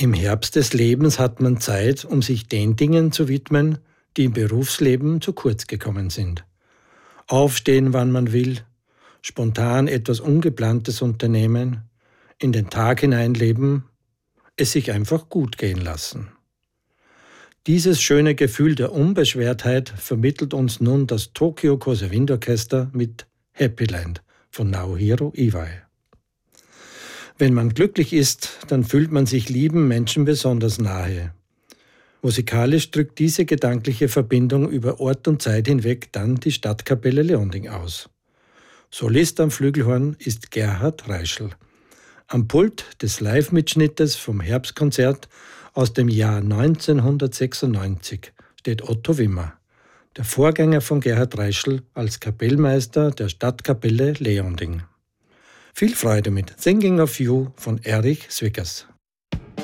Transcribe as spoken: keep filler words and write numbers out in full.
Im Herbst des Lebens hat man Zeit, um sich den Dingen zu widmen, die im Berufsleben zu kurz gekommen sind. Aufstehen, wann man will, spontan etwas Ungeplantes unternehmen, in den Tag hineinleben, es sich einfach gut gehen lassen. Dieses schöne Gefühl der Unbeschwertheit vermittelt uns nun das Tokyo Kose Wind Orchester mit Happy Land von Naohiro Iwai. Wenn man glücklich ist, dann fühlt man sich lieben Menschen besonders nahe. Musikalisch drückt diese gedankliche Verbindung über Ort und Zeit hinweg dann die Stadtkapelle Leonding aus. Solist am Flügelhorn ist Gerhard Reischl. Am Pult des Live-Mitschnittes vom Herbstkonzert aus dem Jahr neunzehnhundertsechsundneunzig steht Otto Wimmer, der Vorgänger von Gerhard Reischl als Kapellmeister der Stadtkapelle Leonding. Viel Freude mit Thinking of You von Erich Swickers.